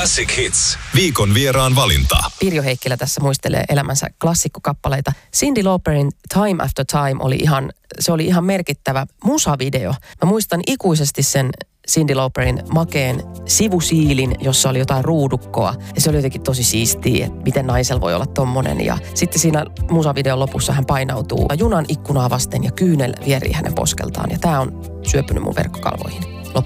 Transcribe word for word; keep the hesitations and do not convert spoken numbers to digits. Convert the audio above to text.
Classic Hits. Viikon vieraan valinta. Pirjo Heikkilä tässä muistelee elämänsä klassikkokappaleita. Cyndi Lauperin Time After Time oli ihan, se oli ihan merkittävä musavideo. Mä muistan ikuisesti sen Cyndi Lauperin makeen sivusiilin, jossa oli jotain ruudukkoa. Ja se oli jotenkin tosi siistiä, että miten naisella voi olla tommonen. Ja sitten siinä musavideon lopussa hän painautuu junan ikkunaa vasten ja kyynel vierii hänen poskeltaan. Ja tää on syöpynyt mun verkkokalvoihin.